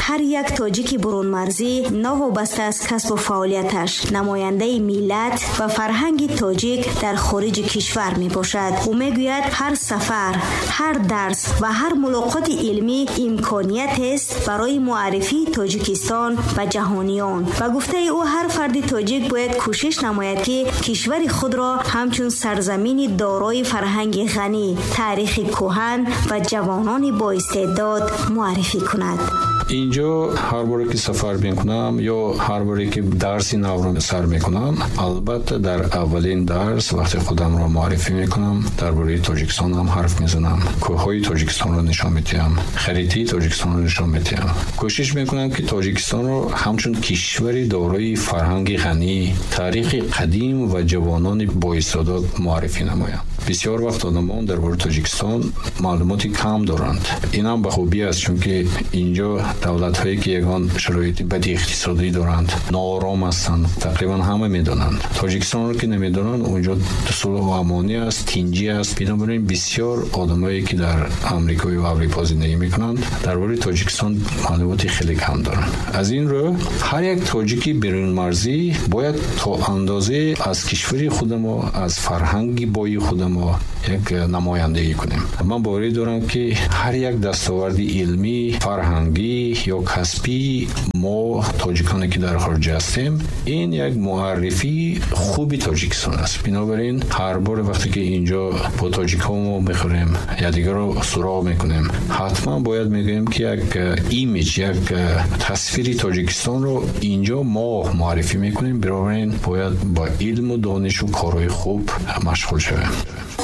هر یک تاجیک برون مرزی نوابسته از کسب و فعالیتش نماینده ملت و فرهنگ تاجیک در خارج کشور می باشد. او می گوید هر سفر، هر درس و هر ملاقات علمی امکانیت است برای معرفی تاجیکستان و جهانیان و گفته او هر فرد تاجیک باید کوشش نماید که کشور خود را همچون سرزمین دارای فرهنگ غنی، تاریخ کهن و جوانان با استعداد معرفی کند. اینجا هر باره که سفر میکنم یا هر باره که درسی نو رو سر میکنم، البته در اولین درس وقتی خودم را معرفی میکنم درباره تاجیکستان هم حرف میزنم، کوههای تاجیکستان رو نشان میدم، خریطه تاجیکستان رو نشان میدم. کوشش میکنم که تاجیکستان رو همچون کشوری دارای فرهنگ غنی، تاریخ قدیم و جوانان با استعداد معرفی نمایم. بسیار وقت آدمان درباره تاجیکستان معلوماتی کم دارند. این هم به خوبی است، چون که اینجا دولت‌هایی که یگان شرایط بدی اقتصادی دارند، ناآرام هستند، تقریبا همه میدونند. تاجیکستان رو که نمیدونند، اونجا صلح و امنی است، تنجی است. بنابراین بسیار آدمایی که در آمریکا و اروپا زندگی میکنند درباره تاجیکستان معلوماتی خیلی کم دارند. از این رو هر یک تاجیکی بیرون مرزی باید تا اندازه از کشور خود ما، از فرهنگ بای خود ما یک نمایندگی کنیم. من باوری دارم که هر یک دستاورد علمی، فرهنگی یا کسبی ما تاجیکانی که در خارج هستیم، این یک معرفی خوبی تاجیکستان است. بنابراین هر بار وقتی که اینجا با تاجیک‌ها میخوریم یا دیگر رو سراغ میکنیم، حتما باید میگیم که یک ایمیج، یک تصویری تاجیکستان رو اینجا ما معرفی میکنیم. بنابراین باید با علم و دانش و کارهای خوب مشغول شویم.